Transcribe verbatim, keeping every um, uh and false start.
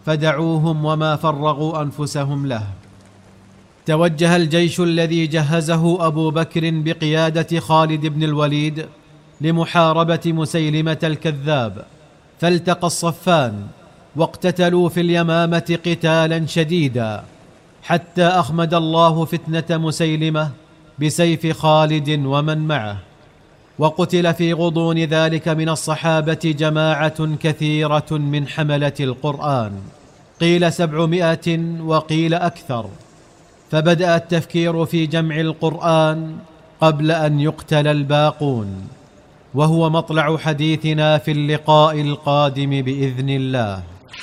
فدعوهم وما فرغوا أنفسهم له. توجه الجيش الذي جهزه أبو بكر بقيادة خالد بن الوليد لمحاربة مسيلمة الكذاب، فالتقى الصفان واقتتلوا في اليمامة قتالا شديدا، حتى أخمد الله فتنة مسيلمة بسيف خالد ومن معه، وقتل في غضون ذلك من الصحابة جماعة كثيرة من حملة القرآن، قيل سبعمائة وقيل أكثر. فبدأ التفكير في جمع القرآن قبل أن يقتل الباقون، وهو مطلع حديثنا في اللقاء القادم بإذن الله.